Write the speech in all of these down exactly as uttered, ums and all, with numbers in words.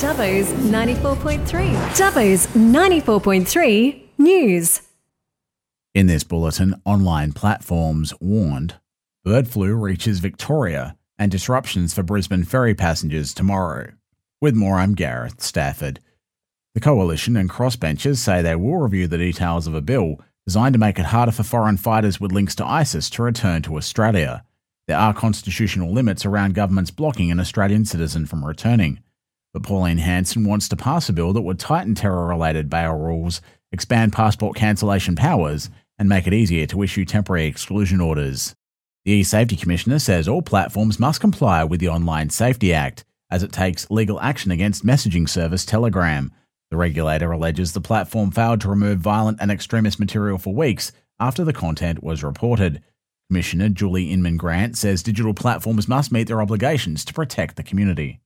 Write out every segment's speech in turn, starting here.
Dubbo's ninety-four point three. Dubbo's ninety-four point three News. In this bulletin, online platforms warned bird flu reaches Victoria and disruptions for Brisbane ferry passengers tomorrow. With more, I'm Gareth Stafford. The Coalition and crossbenchers say they will review the details of a bill designed to make it harder for foreign fighters with links to ISIS to return to Australia. There are constitutional limits around governments blocking an Australian citizen from returning. But Pauline Hanson wants to pass a bill that would tighten terror-related bail rules, expand passport cancellation powers, and make it easier to issue temporary exclusion orders. The E-Safety Commissioner says all platforms must comply with the Online Safety Act, as it takes legal action against messaging service Telegram. The regulator alleges the platform failed to remove violent and extremist material for weeks after the content was reported. Commissioner Julie Inman-Grant says digital platforms must meet their obligations to protect the community.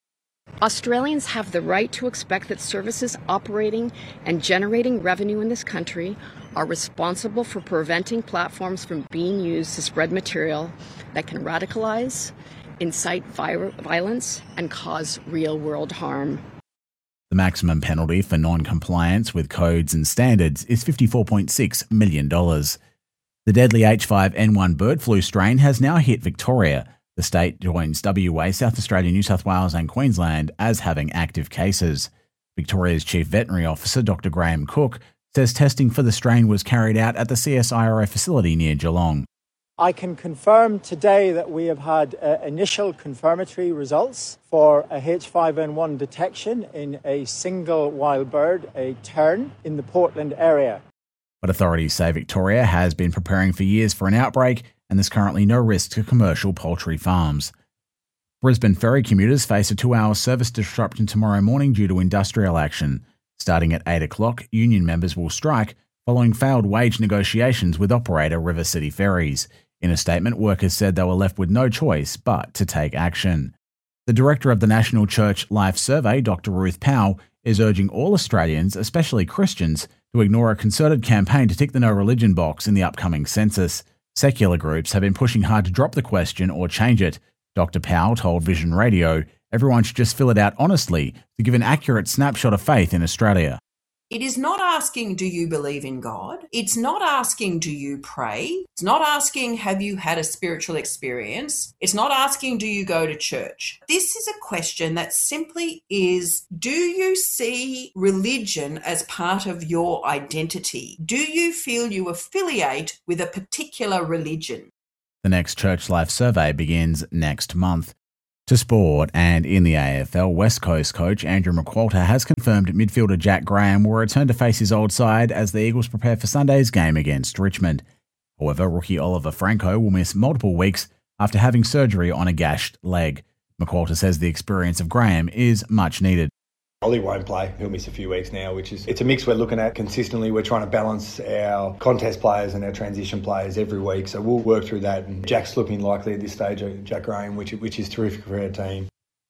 Australians have the right to expect that services operating and generating revenue in this country are responsible for preventing platforms from being used to spread material that can radicalize, incite vi- violence, and cause real-world harm. The maximum penalty for non-compliance with codes and standards is fifty-four point six million dollars. The deadly H five N one bird flu strain has now hit Victoria. The state joins W A, South Australia, New South Wales and Queensland as having active cases. Victoria's Chief Veterinary Officer, Doctor Graham Cook, says testing for the strain was carried out at the C S I R O facility near Geelong. I can confirm today that we have had uh, initial confirmatory results for a H five N one detection in a single wild bird, a tern, in the Portland area. But authorities say Victoria has been preparing for years for an outbreak and there's currently no risk to commercial poultry farms. Brisbane ferry commuters face a two-hour service disruption tomorrow morning due to industrial action. Starting at eight o'clock, union members will strike following failed wage negotiations with operator River City Ferries. In a statement, workers said they were left with no choice but to take action. The director of the National Church Life Survey, Doctor Ruth Powell, is urging all Australians, especially Christians, to ignore a concerted campaign to tick the no religion box in the upcoming census. Secular groups have been pushing hard to drop the question or change it. Doctor Powell told Vision Radio everyone should just fill it out honestly to give an accurate snapshot of faith in Australia. It is not asking, do you believe in God? It's not asking, do you pray? It's not asking, have you had a spiritual experience? It's not asking, do you go to church? This is a question that simply is, do you see religion as part of your identity? Do you feel you affiliate with a particular religion? The next Church Life survey begins next month. To sport, and in the A F L, West Coast coach Andrew McQualter has confirmed midfielder Jack Graham will return to face his old side as the Eagles prepare for Sunday's game against Richmond. However, rookie Oliver Franco will miss multiple weeks after having surgery on a gashed leg. McQualter says the experience of Graham is much needed. Ollie won't play. He'll miss a few weeks now, which is it's a mix we're looking at consistently. We're trying to balance our contest players and our transition players every week, so we'll work through that. And Jack's looking likely at this stage, Jack Graham, which which is terrific for our team.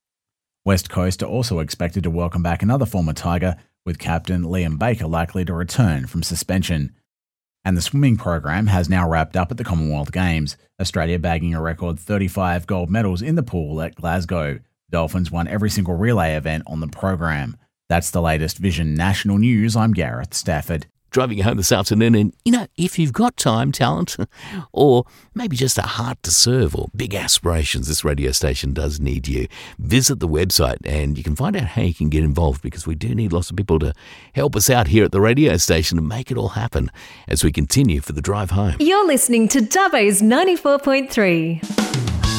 West Coast are also expected to welcome back another former Tiger, with captain Liam Baker likely to return from suspension. And the swimming program has now wrapped up at the Commonwealth Games, Australia bagging a record thirty-five gold medals in the pool at Glasgow. Dolphins won every single relay event on the program. That's the latest Vision National News. I'm Gareth Stafford. Driving home this afternoon, and, you know, if you've got time, talent, or maybe just a heart to serve or big aspirations, this radio station does need you. Visit the website and you can find out how you can get involved, because we do need lots of people to help us out here at the radio station and make it all happen as we continue for the drive home. You're listening to Dubbo's ninety-four point three.